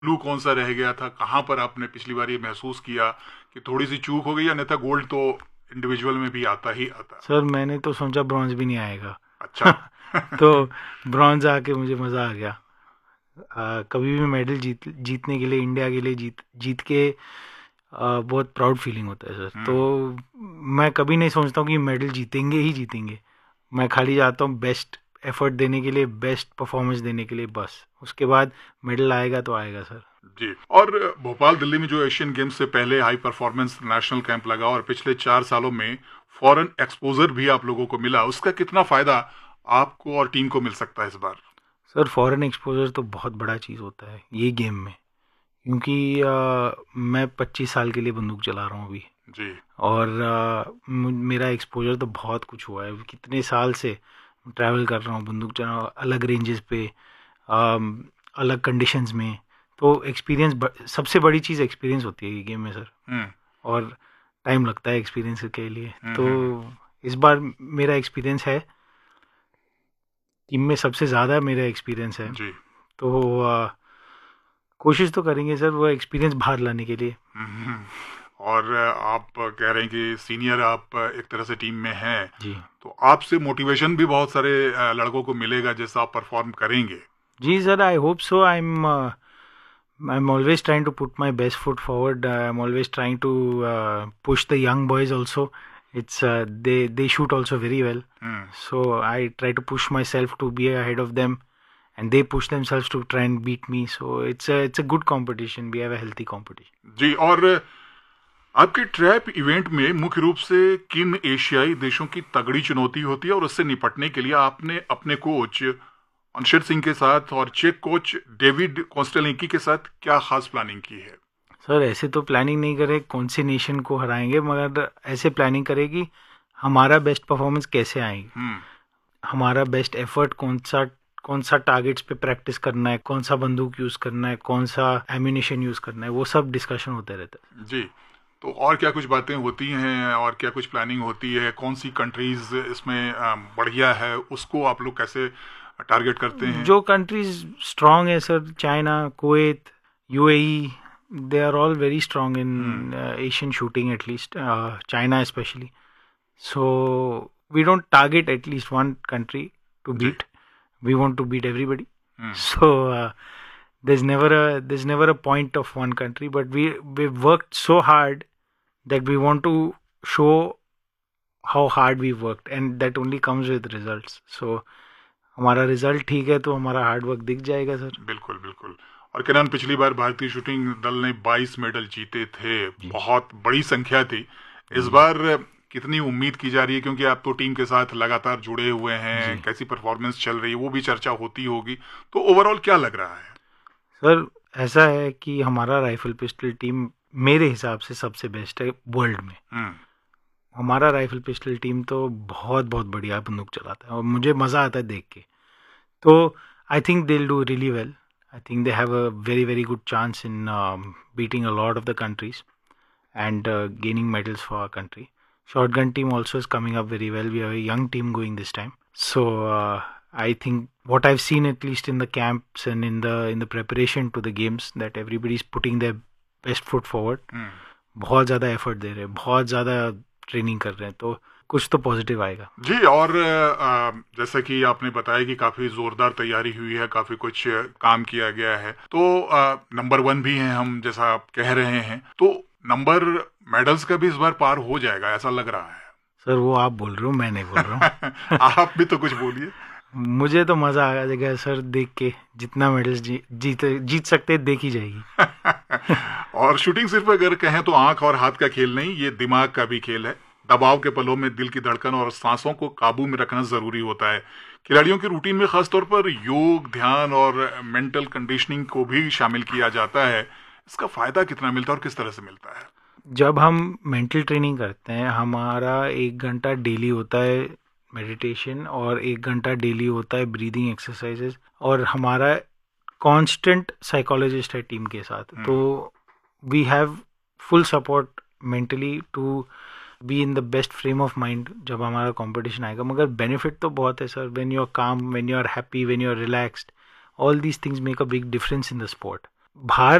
Clue कौन सा रह गया था, कहाँ पर आपने पिछली बार ये महसूस किया कि थोड़ी सी चूक हो गई, अन्यथा गोल्ड तो इंडिविजुअल में भी आता ही आता है। सर मैंने तो सोचा ब्रॉन्ज भी नहीं आएगा। अच्छा। तो ब्रॉन्ज आके मुझे मज़ा आ गया। कभी भी मेडल जीतने के लिए, इंडिया के लिए जीत जीत के बहुत प्राउड फीलिंग होता है सर। तो हम्म। मैं कभी नहीं सोचता हूँ कि मेडल जीतेंगे ही जीतेंगे। मैं खाली जाता हूँ बेस्ट एफर्ट देने के लिए, बेस्ट परफॉर्मेंस देने के लिए, बस उसके बाद मेडल आएगा तो आएगा सर। जी। और भोपाल दिल्ली में जो एशियन गेम्स से पहले हाई परफॉर्मेंस नेशनल कैंप लगा और पिछले 4 सालों में फॉरेन एक्सपोजर भी आप लोगों को मिला, उसका कितना फायदा आपको और टीम को मिल सकता है इस बार? सर फॉरेन एक्सपोजर तो बहुत बड़ा चीज़ होता है ये गेम में, क्योंकि मैं 25 साल के लिए बंदूक चला रहा हूँ अभी। जी। और मेरा एक्सपोजर तो बहुत कुछ हुआ है, कितने साल से ट्रैवल कर रहा हूँ बंदूक चला, अलग रेंजेस पे, अलग कंडीशंस में। तो एक्सपीरियंस, सबसे बड़ी चीज़ एक्सपीरियंस होती है ये गेम में सर। हम्म। और टाइम लगता है एक्सपीरियंस के लिए। हम्म। तो इस बार मेरा एक्सपीरियंस है, टीम में सबसे ज़्यादा मेरा एक्सपीरियंस है। जी। तो कोशिश तो करेंगे सर वो एक्सपीरियंस बाहर लाने के लिए। हम्म। और आप कह रहे हैं कि सीनियर आप एक तरह से टीम में हैं, जी। तो आपसे मोटिवेशन भी बहुत सारे लड़कों को मिलेगा जैसा आप परफॉर्म करेंगे। जी sir, I hope so. I'm always trying to put my best foot forward. I'm always trying to push the young boys also. It's they shoot also very well. Hmm. So I try to push myself to be ahead of them, and they push themselves to try and beat me. So it's a good competition. We have a healthy competition. जी। और आपके trap event में मुख्य रूप से किन एशियाई देशों की तगड़ी चुनौती होती है और उससे निपटने के लिए आपने अपने कोच अनशर सिंह के साथ और चेक कोच डेविड कॉन्स्टेलिंकी के साथ क्या खास प्लानिंग की है? सर ऐसे तो प्लानिंग नहीं करे कौन से नेशन को हराएंगे, मगर ऐसे प्लानिंग करे कि हमारा बेस्ट परफॉर्मेंस कैसे आएगी, हम्म। हमारा बेस्ट एफर्ट कौन सा टारगेट्स पे प्रैक्टिस करना है, कौन सा बंदूक यूज़ करना है, कौन सा एम्यूनेशन यूज़ करना है, वो सब डिस्कशन होते रहता है। जी। तो और क्या कुछ बातें होती हैं और क्या कुछ प्लानिंग होती है? कौन सी कंट्रीज इसमें बढ़िया है, उसको आप लोग कैसे टारगेट करते हैं? जो कंट्रीज स्ट्रांग है sir, China, Kuwait, UAE, they are all very strong hmm. In Asian shooting, at least China specially. So we don't target at least one country to ji. beat. We want to beat everybody. Hmm. So there's never a point of one country, but we worked so hard that we want to show how hard we worked, and that only comes with results. So हमारा result ठीक है तो हमारा hard work दिख जाएगा sir. बिल्कुल बिल्कुल। और किरण, पिछली बार भारतीय शूटिंग दल ने 22 मेडल जीते थे, जी। बहुत बड़ी संख्या थी। इस जी। बार कितनी उम्मीद की जा रही है, क्योंकि आप तो टीम के साथ लगातार जुड़े हुए हैं, जी कैसी परफॉर्मेंस चल रही है वो भी चर्चा होती होगी, तो ओवरऑल क्या लग रहा है? सर ऐसा है कि हमारा राइफल पिस्टल टीम मेरे हिसाब से सबसे बेस्ट है वर्ल्ड में। हम्म। हमारा राइफल पिस्टल टीम तो बहुत बहुत बढ़िया बंदूक चलाता है और मुझे मज़ा आता है देख के। तो I think they will do really well. I think they have a very very good chance in beating a lot of the countries and gaining medals for our country. Shotgun team also is coming up very well. We have a young team going this time. So I think what I've seen, at least in the camps and in the preparation to the games, that everybody is putting their best foot forward. हम्म। बहुत ज़्यादा effort दे रहे हैं, बहुत ज़्यादा training कर रहे हैं, तो कुछ तो पॉजिटिव आएगा। जी। और जैसा कि आपने बताया कि काफी जोरदार तैयारी हुई है, काफी कुछ काम किया गया है, तो नंबर 1 भी हैं हम, जैसा आप कह रहे हैं, तो नंबर मेडल्स का भी इस बार पार हो जाएगा ऐसा लग रहा है। सर वो आप बोल रहे हो, मैं नहीं बोल रहा हूँ। आप भी तो कुछ बोलिए। मुझे तो मज़ा आ जाएगा सर देख के, जितना मेडल्स जीत सकते हैं देखी जाएगी। और शूटिंग सिर्फ अगर कहें तो आंख और हाथ का खेल नहीं, ये दिमाग का भी खेल है। दबाव के पलों में दिल की धड़कन और सांसों को काबू में रखना जरूरी होता है। खिलाड़ियों की रूटीन में खासतौर पर योग, ध्यान और मेंटल कंडीशनिंग को भी शामिल किया जाता है। इसका फायदा कितना मिलता है और किस तरह से मिलता है? जब हम मेंटल ट्रेनिंग करते हैं, हमारा 1 घंटा डेली होता है मेडिटेशन, और 1 घंटा डेली होता है ब्रीदिंग एक्सरसाइजेज, और हमारा कांस्टेंट साइकोलॉजिस्ट है टीम के साथ। तो we have full support mentally to be in the best frame of mind जब हमारा कंपटीशन आएगा। मगर बेनिफिट तो बहुत है सर, व्हेन यू आर काम, when you are happy, when you are relaxed, all these things make a big difference in the sport. बाहर